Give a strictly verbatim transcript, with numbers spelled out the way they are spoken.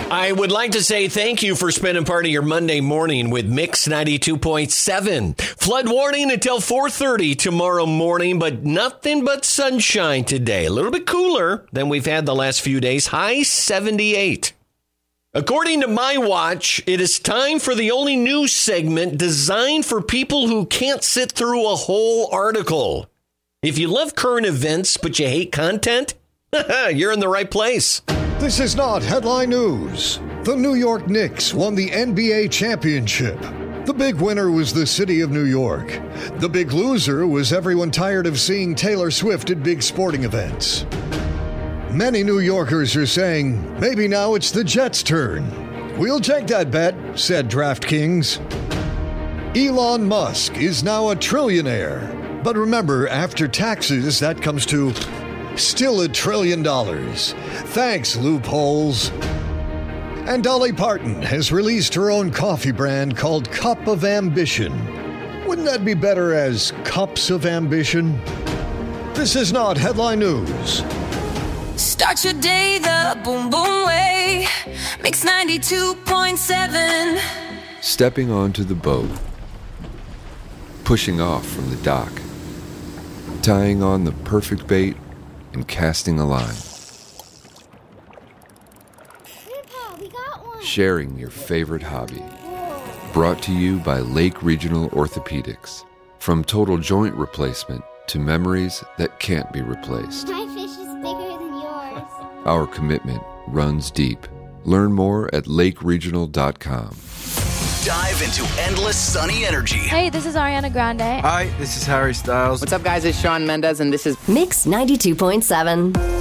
I would like to say thank you for spending part of your Monday morning with Mix ninety-two point seven. Flood warning until four thirty tomorrow morning, but nothing but sunshine today. A little bit cooler than we've had the last few days. High seventy-eight. According to My Watch, it is time for the only news segment designed for people who can't sit through a whole article. If you love current events but you hate content, you're in the right place. This is not headline news. The New York Knicks won the N B A championship. The big winner was the city of New York. The big loser was everyone tired of seeing Taylor Swift at big sporting events. Many New Yorkers are saying, maybe now it's the Jets' turn. We'll take that bet, said DraftKings. Elon Musk is now a trillionaire. But remember, after taxes, that comes to still a trillion dollars. Thanks, loopholes. And Dolly Parton has released her own coffee brand called Cup of Ambition. Wouldn't that be better as Cups of Ambition? This is not headline news. Start your day the boom boom way. Mix ninety-two point seven. Stepping onto the boat. Pushing off from the dock. Tying on the perfect bait and casting a line. Grandpa, we got one. Sharing your favorite hobby. Brought to you by Lake Regional Orthopedics. From total joint replacement to memories that can't be replaced. My fish is bigger than yours. Our commitment runs deep. Learn more at lake regional dot com. Dive into endless sunny energy. Hey, this is Ariana Grande. Hi, this is Harry Styles. What's up, guys? It's Shawn Mendes, and this is Mix ninety-two point seven.